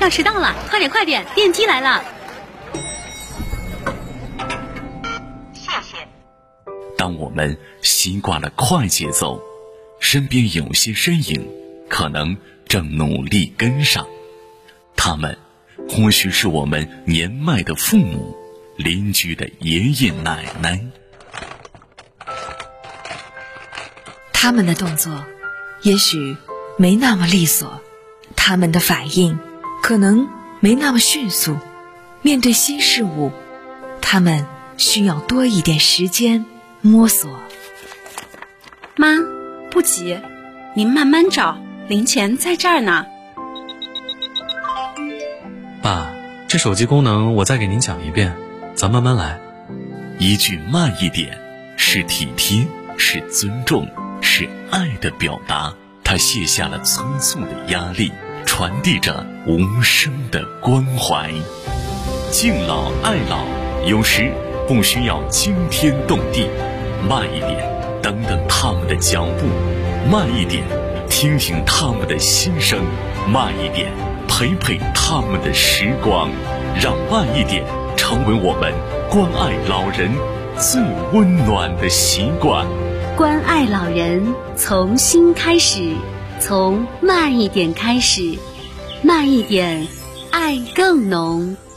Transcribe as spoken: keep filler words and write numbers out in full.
要迟到了，快点快点，电梯来了。 谢谢。 当我们习惯了快节奏，身边有些身影可能正努力跟上，他们或许是我们年迈的父母，邻居的爷爷奶奶。 他们的动作也许没那么利索，他们的反应可能没那么迅速，面对新事物，他们需要多一点时间摸索。 妈，不急，您慢慢找，零钱在这儿呢。 爸，这手机功能我再给您讲一遍，咱慢慢来。 一句慢一点，是体贴，是尊重，是爱的表达。他卸下了催促的压力，传递着无声的关怀。敬老爱老，有时不需要惊天动地，慢一点，等等他们的脚步；慢一点，听听他们的心声；慢一点，陪陪他们的时光。让慢一点成为我们关爱老人最温暖的习惯。 关爱老人从心开始，从慢一点开始，慢一点，爱更浓。